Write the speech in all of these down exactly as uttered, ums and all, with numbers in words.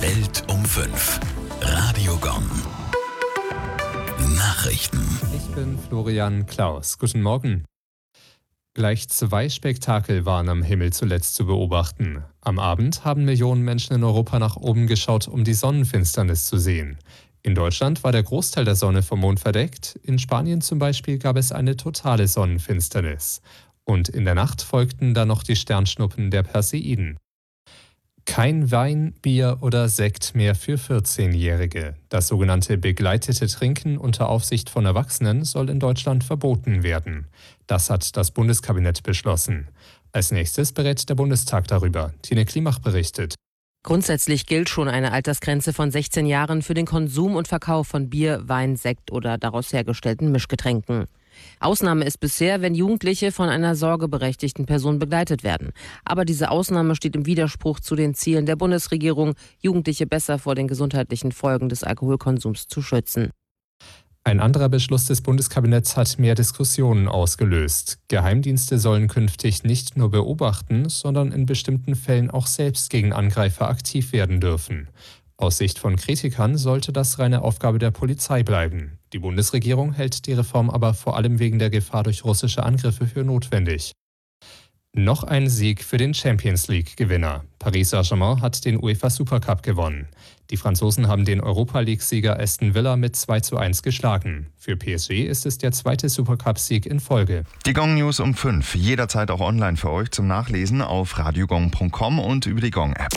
Welt um fünf. Radio Gong. Nachrichten. Ich bin Florian Klaus. Guten Morgen. Gleich zwei Spektakel waren am Himmel zuletzt zu beobachten. Am Abend haben Millionen Menschen in Europa nach oben geschaut, um die Sonnenfinsternis zu sehen. In Deutschland war der Großteil der Sonne vom Mond verdeckt. In Spanien zum Beispiel gab es eine totale Sonnenfinsternis. Und in der Nacht folgten dann noch die Sternschnuppen der Perseiden. Kein Wein, Bier oder Sekt mehr für vierzehnjährige. Das sogenannte begleitete Trinken unter Aufsicht von Erwachsenen soll in Deutschland verboten werden. Das hat das Bundeskabinett beschlossen. Als nächstes berät der Bundestag darüber. Tine Klimach berichtet. Grundsätzlich gilt schon eine Altersgrenze von sechzehn Jahren für den Konsum und Verkauf von Bier, Wein, Sekt oder daraus hergestellten Mischgetränken. Ausnahme ist bisher, wenn Jugendliche von einer sorgeberechtigten Person begleitet werden. Aber diese Ausnahme steht im Widerspruch zu den Zielen der Bundesregierung, Jugendliche besser vor den gesundheitlichen Folgen des Alkoholkonsums zu schützen. Ein anderer Beschluss des Bundeskabinetts hat mehr Diskussionen ausgelöst. Geheimdienste sollen künftig nicht nur beobachten, sondern in bestimmten Fällen auch selbst gegen Angreifer aktiv werden dürfen. Aus Sicht von Kritikern sollte das reine Aufgabe der Polizei bleiben. Die Bundesregierung hält die Reform aber vor allem wegen der Gefahr durch russische Angriffe für notwendig. Noch ein Sieg für den Champions-League-Gewinner. Paris Saint-Germain hat den UEFA Supercup gewonnen. Die Franzosen haben den Europa-League-Sieger Aston Villa mit zwei zu eins geschlagen. Für P S G ist es der zweite Supercup-Sieg in Folge. Die Gong News um fünf, jederzeit auch online für euch zum Nachlesen auf radiogong punkt com und über die Gong-App.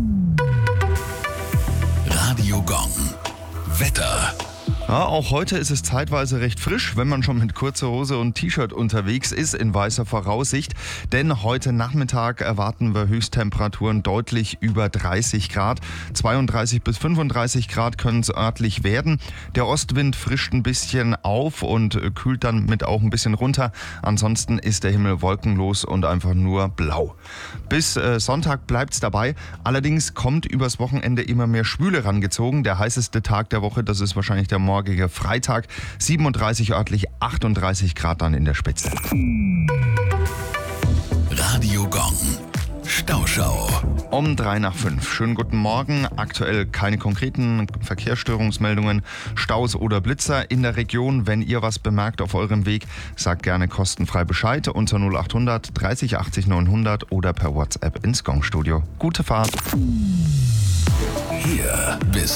Radio Gong. Wetter. Ja, auch heute ist es zeitweise recht frisch, wenn man schon mit kurzer Hose und T-Shirt unterwegs ist, in weißer Voraussicht. Denn heute Nachmittag erwarten wir Höchsttemperaturen deutlich über dreißig Grad. zweiunddreißig bis fünfunddreißig Grad können es örtlich werden. Der Ostwind frischt ein bisschen auf und kühlt dann mit auch ein bisschen runter. Ansonsten ist der Himmel wolkenlos und einfach nur blau. Bis äh, Sonntag bleibt es dabei. Allerdings kommt übers Wochenende immer mehr Schwüle rangezogen. Der heißeste Tag der Woche, das ist wahrscheinlich der morgige Freitag. siebenunddreißig örtlich, achtunddreißig Grad dann in der Spitze. Radio Gong. Stauschau. Um drei nach fünf. Schönen guten Morgen. Aktuell keine konkreten Verkehrsstörungsmeldungen, Staus oder Blitzer in der Region. Wenn ihr was bemerkt auf eurem Weg, sagt gerne kostenfrei Bescheid unter null achthundert dreißig achtzig neunhundert oder per WhatsApp ins Gong-Studio. Gute Fahrt. Hier bis